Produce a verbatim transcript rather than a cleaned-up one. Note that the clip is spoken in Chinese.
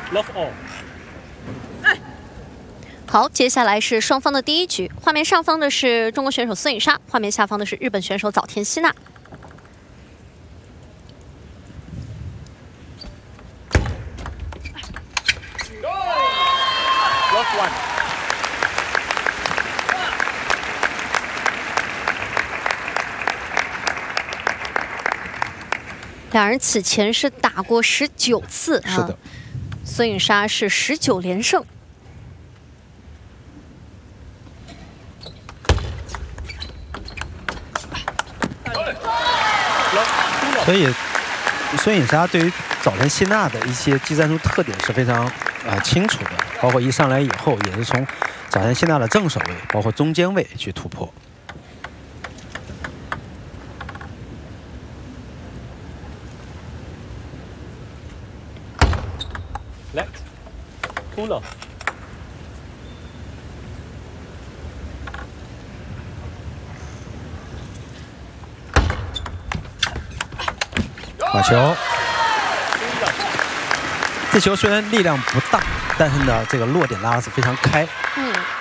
Love all。 好，接下来是双方的第一局。画面上方的是中国选手孙颖莎，画面下方的是日本选手早田希娜。 两人此前是打过十九次， 是的。 孙颖莎是十九连胜。 所以，孙颖莎对于早田希娜的一些技战术特点是非常呃清楚的，包括一上来以后也是从早田希娜的正手位，包括中间位去突破。 Left, cooler。 马球，这球虽然力量不大，但是呢，这个落点拉的是非常开。 嗯。